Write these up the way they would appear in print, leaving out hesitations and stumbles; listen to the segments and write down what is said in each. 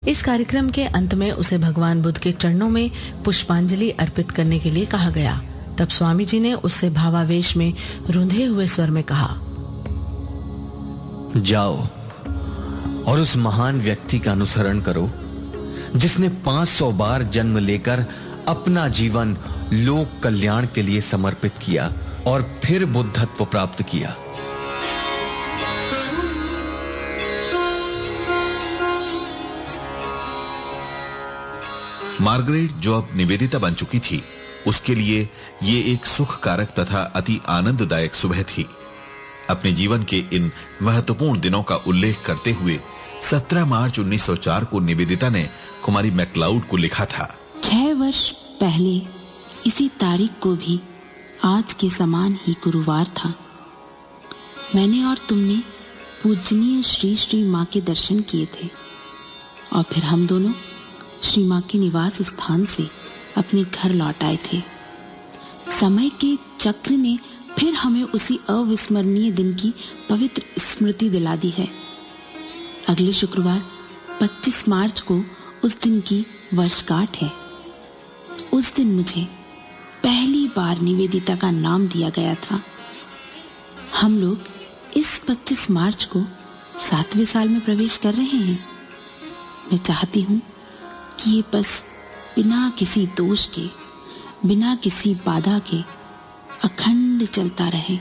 इस कार्यक्रम के अंत में उसे भगवान बुद्ध के चरणों में पुष्पांजलि अर्पित करने के लिए कहा गया। तब स्वामी जी ने उससे भावावेश में रुंधे हुए स्वर में कहा, जाओ और उस महान व्यक्ति का अनुसरण करो जिसने 500 बार जन्म लेकर अपना जीवन लोक कल्याण के लिए समर्पित किया और फिर बुद्धत्व प्राप्त किया। मार्गरेट, जो अब निवेदिता बन चुकी थी, उसके लिए ये एक सुखकारक तथा अति आनंददायक सुबह थी। अपने जीवन के इन महत्वपूर्ण दिनों का उल्लेख करते हुए 17 मार्च 1904 को निवेदिता ने कुमारी मैक्लाउड को लिखा था, 6 वर्ष पहले इसी तारीख को भी आज के समान ही गुरुवार था। मैंने और तुमने पूजनीय श्री श्री माँ के दर्शन किए थे और फिर हम दोनों श्री माँ के निवास स्थान से अपने घर लौट आए थे। समय के चक्र ने फिर हमें उसी अविस्मरणीय दिन की पवित्र स्मृति दिला दी है। अगले शुक्रवार 25 मार्च को उस दिन की वर्षगांठ है। उस दिन मुझे पहली बार निवेदिता का नाम दिया गया था। हम लोग इस 25 मार्च को 7वें साल में प्रवेश कर रहे हैं। मैं चाहती हूँ कि ये बस बिना किसी दोष के, बिना किसी बाधा के अखंड चलता रहे।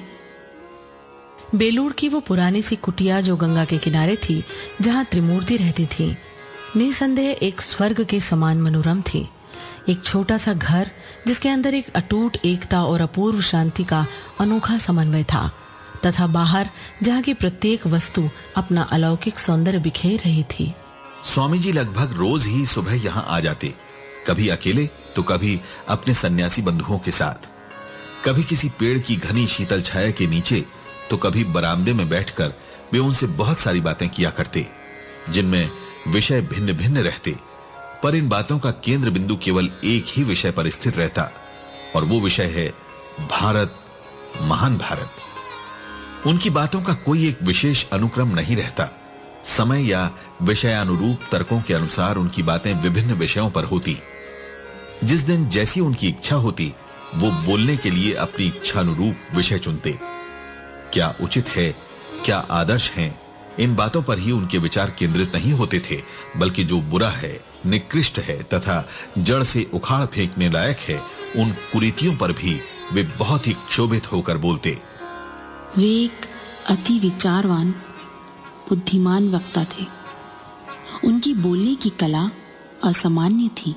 बेलूर की वो पुरानी सी कुटिया जो गंगा के किनारे थी, जहाँ त्रिमूर्ति रहती थी, निसंदेह एक स्वर्ग के समान मनोरम थी। एक छोटा सा घर जिसके अंदर एक अटूट एकता और अपूर्व शांति का अनोखा समन्वय था, तथा बाहर जहाँ की प्रत्येक वस्तु अपना अलौकिक सौंदर्य बिखेर रही थी। स्वामी जी लगभग रोज ही सुबह यहाँ आ जाते, कभी अकेले तो कभी अपने सन्यासी बंधुओं के साथ, कभी किसी पेड़ की घनी शीतल छाया के नीचे तो कभी बरामदे में बैठकर वे उनसे बहुत सारी बातें किया करते, जिनमें विषय भिन्न भिन्न रहते, पर इन बातों का केंद्र बिंदु केवल एक ही विषय पर स्थित रहता, और वो विषय है भारत, महान भारत। उनकी बातों का कोई एक विशेष अनुक्रम नहीं रहता। समय या विषयानुरूप तर्कों के अनुसार उनकी बातें विभिन्न विषयों पर होती। जिस दिन जैसी उनकी इच्छा होती, वो बोलने के लिए अपनी इच्छानुरूप विषय चुनते। क्या उचित है, क्या आदर्श है, इन बातों पर ही उनके विचार केंद्रित नहीं होते थे, बल्कि जो बुरा है, निकृष्ट है तथा जड़ से उखाड़ फेंकने लायक है, उन कुरीतियों पर भी वे बहुत ही क्षोभित होकर बोलते। वे एक अति विचारवान, बुद्धिमान वक्ता थे। उनकी बोलने की कला असामान्य थी।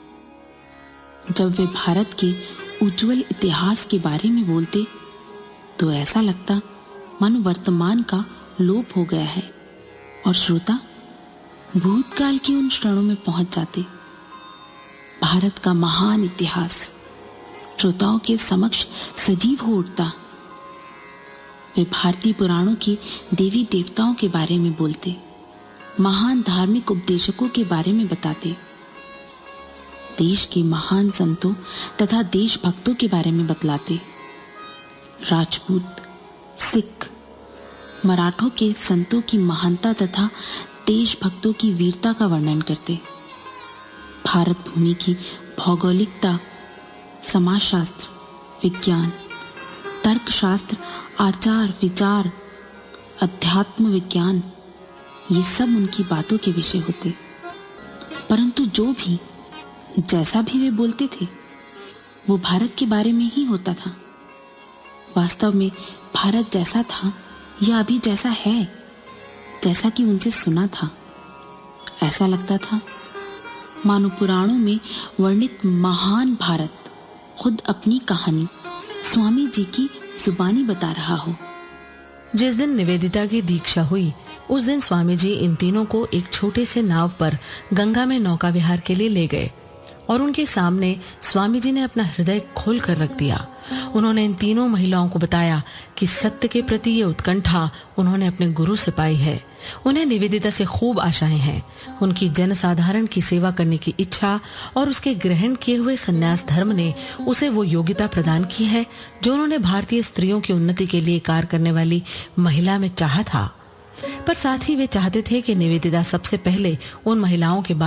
जब वे भारत के उज्जवल इतिहास के बारे में बोलते तो ऐसा लगता मानो वर्तमान का लोप हो गया है और श्रोता भूतकाल के उन क्षणों में पहुंच जाते। भारत का महान इतिहास श्रोताओं के समक्ष सजीव हो उठता। वे भारतीय पुराणों के देवी देवताओं के बारे में बोलते, महान धार्मिक उपदेशकों के बारे में बताते, देश के महान संतों तथा देशभक्तों के बारे में बतलाते, राजपूत, सिख, मराठों के संतों की महानता तथा देशभक्तों की वीरता का वर्णन करते, भारत भूमि की भौगोलिकता, समाजशास्त्र, विज्ञान, तर्कशास्त्र, आचार विचार, अध्यात्म विज्ञान, ये सब उनकी बातों के विषय होते। परंतु जो भी, जैसा भी वे बोलते थे, वो भारत के बारे में ही होता था। वास्तव में भारत जैसा था या अभी जैसा है, जैसा कि उनसे सुना था, ऐसा लगता था मानो पुराणों में वर्णित महान भारत खुद अपनी कहानी स्वामी जी की जुबानी बता रहा हो। जिस दिन निवेदिता की दीक्षा हुई, उस दिन स्वामी जी इन तीनों को एक छोटे से नाव पर गंगा में नौका विहार के लिए ले गए और उनके सामने स्वामी जी ने अपना हृदय खोल कर रख दिया। उन्होंने इन तीनों महिलाओं को बताया कि सत्य के प्रति ये उत्कंठा उन्होंने अपने गुरु से पाई है। उन्हें निवेदिता से खूब आशाएं हैं। उनकी जनसाधारण की सेवा करने की इच्छा और उसके ग्रहण किए हुए संन्यास धर्म ने उसे वो योग्यता प्रदान की है जो उन्होंने भारतीय स्त्रियों की उन्नति के लिए कार्य करने वाली महिला में चाहा था। पर साथ ही वे चाहते थे कि निवेदिता सबसे पहले उन महिलाओं के